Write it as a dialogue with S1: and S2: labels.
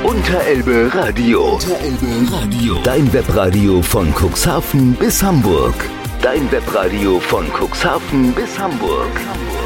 S1: Unterelbe Radio. Unterelbe Radio. Dein Webradio von Cuxhaven bis Hamburg. Dein Webradio von Cuxhaven bis Hamburg.